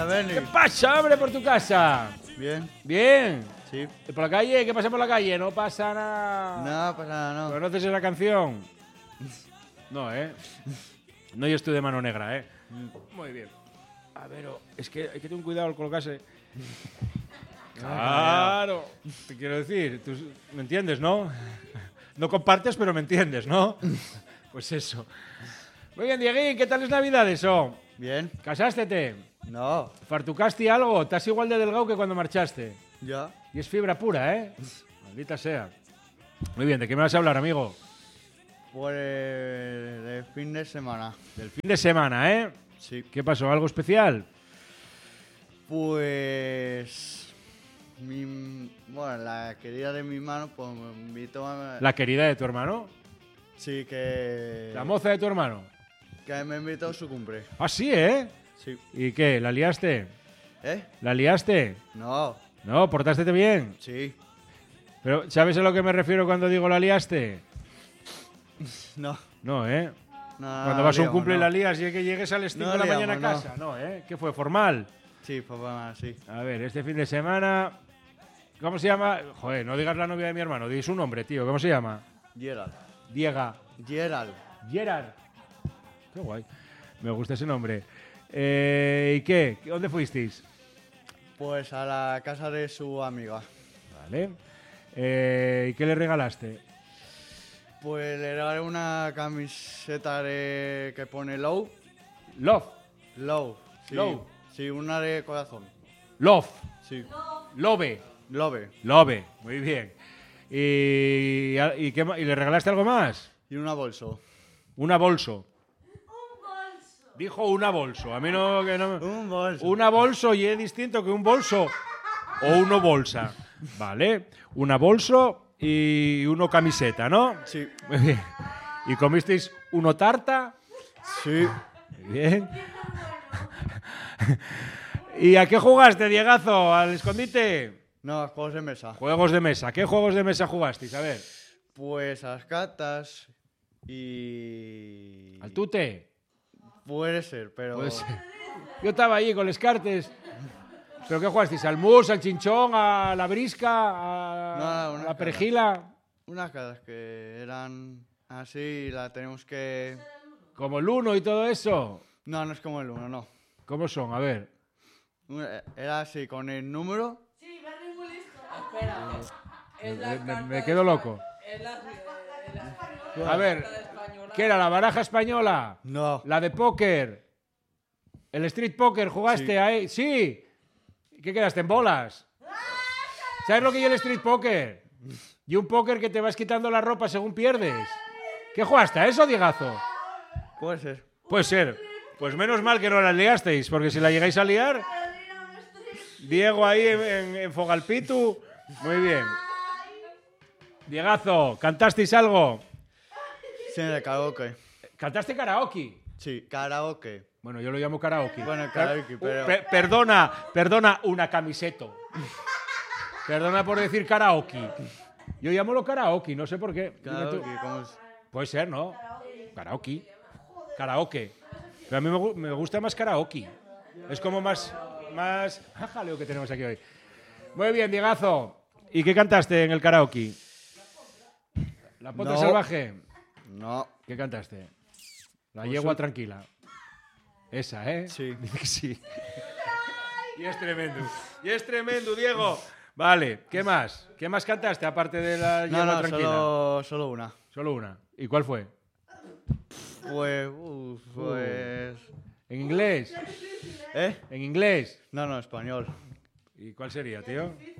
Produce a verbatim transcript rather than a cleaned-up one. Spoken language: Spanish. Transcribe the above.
pasa, Bernie? ¿Qué pasa, hombre, por tu casa? Bien. Bien. Sí. ¿Y por la calle? ¿Qué pasa por la calle? No pasa nada. No pasa nada, no. ¿Conoces esa canción? No, ¿eh? No, yo estoy de mano negra, ¿eh? Muy bien. A ver, oh, es que hay que tener cuidado al colocarse. Claro. Te quiero decir, tú me entiendes, ¿no? No compartes, pero me entiendes, ¿no? Pues eso. Muy bien, Dieguín, ¿qué tal es Navidades, oh? Bien. ¿Casástete? No. ¿Fartucaste algo? ¿Estás igual de delgado que cuando marchaste? Ya. Y es fibra pura, ¿eh? Maldita sea. Muy bien, ¿de qué me vas a hablar, amigo? Pues de fin de semana. Del fin de semana, ¿eh? Sí. ¿Qué pasó? ¿Algo especial? Pues... Mi, bueno, la querida de mi hermano pues me invitó a... ¿La querida de tu hermano? Sí, que... ¿La moza de tu hermano? Que me invitó a su cumple. Ah, sí, ¿eh? Sí. ¿Y qué? ¿La liaste? ¿Eh? ¿La liaste? No. No, ¿portástete bien? Sí. Pero, ¿sabes a lo que me refiero cuando digo la liaste? No. No, ¿eh? No, Cuando vas a un liamos, cumple y no. la lías y es que llegues a las cinco No de la liamos, mañana a no. casa. No, ¿eh? ¿Qué fue? ¿Formal? Sí, papá, sí. A ver, este fin de semana... ¿Cómo se llama? Joder, no digas la novia de mi hermano, di su nombre, tío. ¿Cómo se llama? Gerald. Diega. Gerald. Gerard. Qué guay. Me gusta ese nombre. Eh, ¿Y qué? ¿Dónde fuisteis? Pues a la casa de su amiga. Vale. Eh, ¿Y qué le regalaste? Pues le regalé una camiseta de que pone Low. Love. Low. Sí. Low. Sí, una de corazón. Love. Sí. Love. Love. Love. Muy bien. ¿Y, y, qué ma- ¿Y le regalaste algo más? Y una bolso. Una bolso. Dijo una bolso. A mí no... Que no Un bolso. una bolso y es distinto que un bolso o uno bolsa. Vale. Una bolso y uno camiseta, ¿no? Sí. Muy bien. ¿Y comisteis uno tarta? Sí. Muy bien. ¿Y a qué jugaste, Diegazo? ¿Al escondite? No, juegos de mesa. Juegos de mesa. ¿Qué juegos de mesa jugasteis? A ver. Pues a las cartas y... ¿Al tute? Puede ser, pero... Puede ser. Yo estaba allí con les cartes. ¿Pero qué jugasteis? ¿Al mus, al chinchón, a la brisca, a, No, a unas la perejila? Unas cartas que eran así, la tenemos que... ¿Como el uno y todo eso? No, no es como el uno, no. ¿Cómo son? A ver. Una- Era así, con el número... Sí, Bernie muy listo. Espera, es la Me- me- carta me de quedo Espa- loco. Es la, es la A ver, carta de española. ¿qué era? ¿La baraja española? No. ¿La de póker? ¿El street poker jugaste Sí. ahí? ¡Sí! ¿Qué quedaste en bolas? ¿Sabes lo que es el street poker? Y un póker que te vas quitando la ropa según pierdes. ¿Qué jugaste a eso, Diegazo? Puede ser. Puede ser. Pues menos mal que no la liasteis, porque si la llegáis a liar... Diego ahí en, en, en Fogalpitu. Muy bien. Diegazo, ¿cantasteis algo? Sí, en el karaoke. ¿Cantaste karaoke? Sí, karaoke. Bueno, yo lo llamo karaoke. Bueno, karaoke, pero... Pe- perdona, perdona, una camiseta. Perdona por decir karaoke. Yo llamo lo karaoke, no sé por qué. Dime tú. Karaoke, ¿cómo es? Puede ser, ¿no? Karaoke. Karaoke. Pero a mí me, gu- me gusta más karaoke. Es como más... más... ¡Ah, jaleo que tenemos aquí hoy! Muy bien, Diegazo. ¿Y qué cantaste en el karaoke? ¿La potra No. salvaje? No. ¿Qué cantaste? La Pues yegua un- tranquila. Esa, ¿eh? Sí. Dice que sí. Y es tremendo. Y es tremendo, Diego. Vale, ¿qué más? ¿Qué más cantaste aparte de la No, yegua no, tranquila? solo, solo una. Solo una. ¿Y cuál fue? Pues... uf, pues... ¿En inglés? ¿Eh? ¿En inglés? No, no, español. ¿Y cuál sería, tío?